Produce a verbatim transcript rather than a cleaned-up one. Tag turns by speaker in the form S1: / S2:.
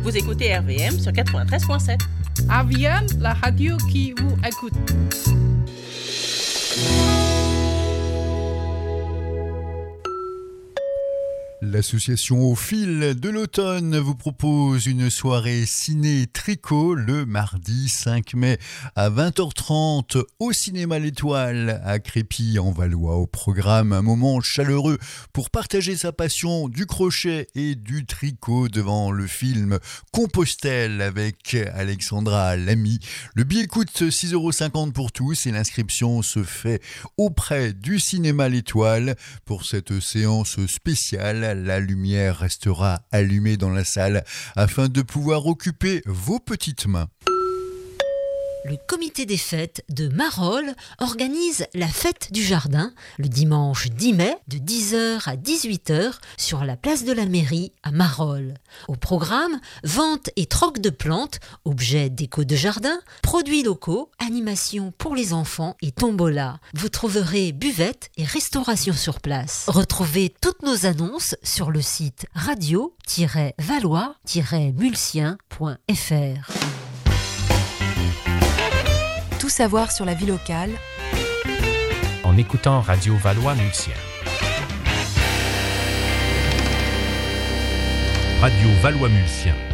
S1: Vous écoutez R V M sur quatre-vingt-treize virgule sept.
S2: R V M, la radio qui vous écoute.
S3: L'association Au Fil de l'Automne vous propose une soirée ciné-tricot le mardi cinq mai à vingt heures trente au cinéma L'Étoile à Crépy en Valois. Au programme, un moment chaleureux pour partager sa passion du crochet et du tricot devant le film Compostelle avec Alexandra Lamy. Le billet coûte six euros cinquante pour tous et l'inscription se fait auprès du cinéma L'Étoile. Pour cette séance spéciale, la lumière restera allumée dans la salle afin de pouvoir occuper vos petites mains.
S4: Le comité des fêtes de Marolles organise la fête du jardin le dimanche dix mai de dix heures à dix-huit heures sur la place de la mairie à Marolles. Au programme, vente et troc de plantes, objets déco de jardin, produits locaux, animations pour les enfants et tombola. Vous trouverez buvette et restauration sur place. Retrouvez toutes nos annonces sur le site radio tiret valois tiret mulsien point f r.
S5: Tout savoir sur la vie locale
S6: en écoutant Radio Valois Mulsien. Radio Valois Mulsien.